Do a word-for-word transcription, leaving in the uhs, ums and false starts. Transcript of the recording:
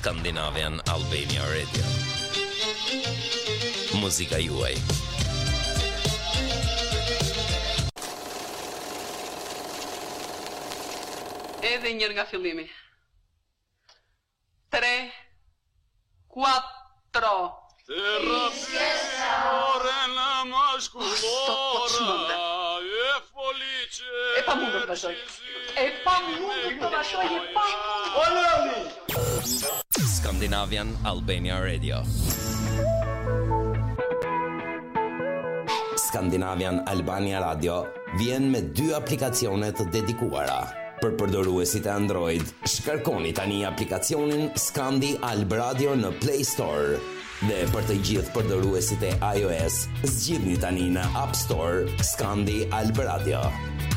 Scandinavian Albania Radio. Muzika juaj. Edhe një nga fillimi. Tre, quattro. Terapia orena masculora e felice. E pa mundur të vazhdoj. E pa mundur të vazhdoj, e pa mundur. Scandinavian Albania Radio. Scandinavian Albania Radio vjen me dy aplikacione të dedikuara. Për përdoruesit e Android, shkarkoni tani aplikacionin Scandi Alb Radio në Play Store. Dhe për të gjithë përdoruesit e iOS, zgjidhni tani në App Store Scandi Alb Radio.